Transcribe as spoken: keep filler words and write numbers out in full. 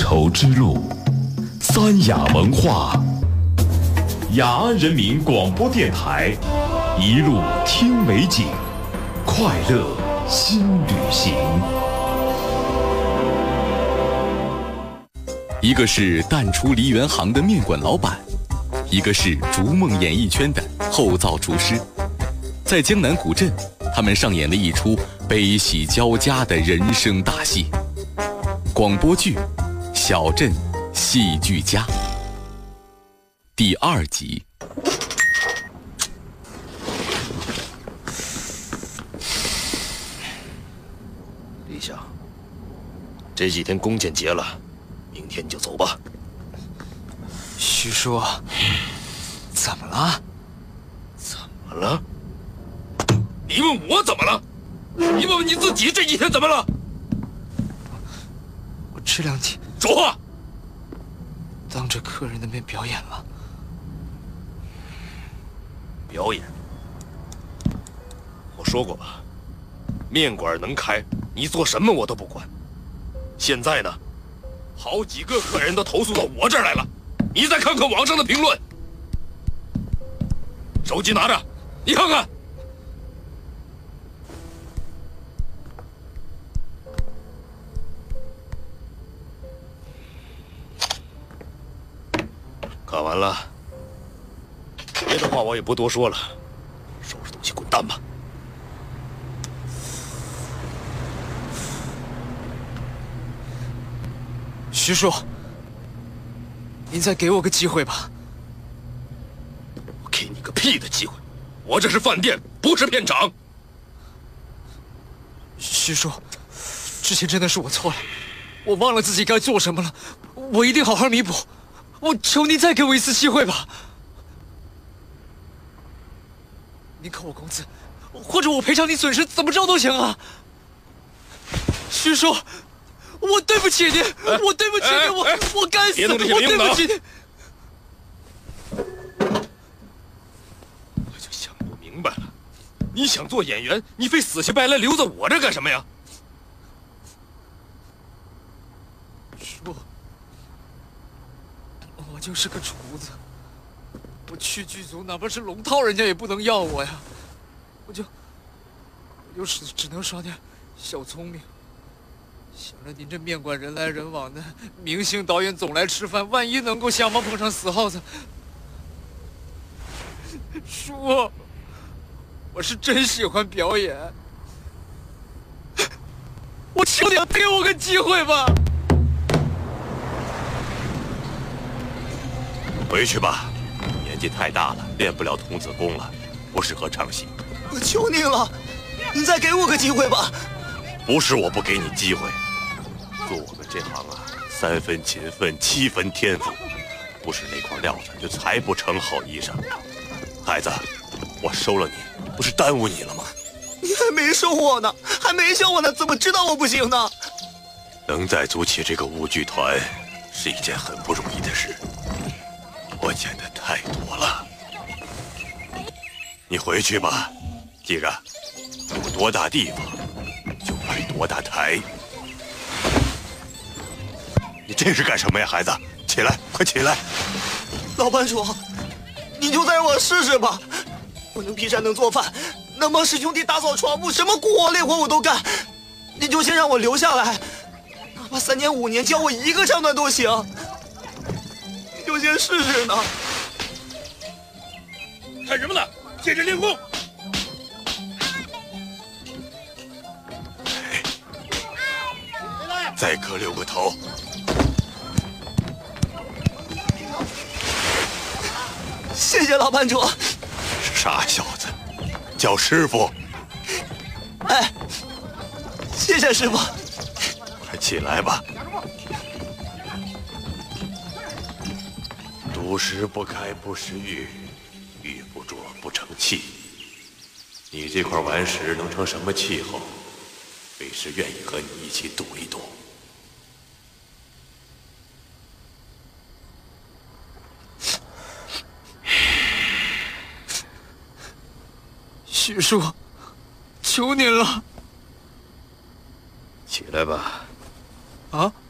绸之路，三雅文化，雅安人民广播电台，一路听美景，快乐新旅行。 一个是淡出梨园行的面馆老板，一个是逐梦演艺圈的后灶厨师，在江南古镇，他们上演了一出悲喜交加的人生大戏。广播剧《小镇戏剧家》第二集。 李想，这几天弓箭结了，明天就走吧。 徐叔，怎么了？ 怎么了？你问我怎么了？你问问你自己这几天怎么了？ 我这两天说话。 当着客人的面表演了。 表演？我说过吧，面馆能开，你做什么我都不管。现在呢，好几个客人都投诉到我这儿来了，你再看看网上的评论。手机拿着，你看看。看完了，别的话我也不多说了，收拾东西滚蛋吧。 徐叔，您再给我个机会吧。 我给你个屁的机会！我这是饭店，不是片场。 徐叔，之前真的是我错了，我忘了自己该做什么了，我一定好好弥补。我求您再给我一次机会吧。您扣我工资，或者我赔偿你损失，怎么着都行啊。徐叔，我对不起您，我对不起您，我我该死，我对不起您。 我就想不明白了，你想做演员，你非死乞白赖留在我这干什么呀？ 叔，我就是个厨子，我去剧组，哪怕是龙套，人家也不能要我呀。我就，我就只只能耍点小聪明。想着您这面馆人来人往的，明星导演总来吃饭，万一能够想方碰上死耗子，叔，我是真喜欢表演，我求你给我个机会吧。 回去吧，年纪太大了，练不了童子功了，不适合唱戏。 我求您了，您再给我个机会吧。 不是我不给你机会，做我们这行啊，三分勤奋，七分天赋，不是那块料子就裁不成好衣裳。孩子，我收了你，不是耽误你了吗？ 你还没收我呢，还没教我呢，怎么知道我不行呢？ 能再组起这个舞剧团，是一件很不容易的事。我见的太多了，你回去吧，记着，有多大地方就摆多大台。你这是干什么呀，孩子？起来，快起来！ 老班主，你就再让我试试吧。我能劈山，能做饭，能帮师兄弟打扫床铺，什么苦活累活我都干。你就先让我留下来，哪怕三年五年，教我一个唱段都行。就先试试呢。 看什么呢？接着练功。再磕六个头。 谢谢老班主。 傻小子，叫师傅。 哎，谢谢师傅。 快起来吧。读时不开不识玉，玉不琢不成器。你这块顽石能成什么气候？为师愿意和你一起赌一赌。 徐叔，求您了。 起来吧。 啊？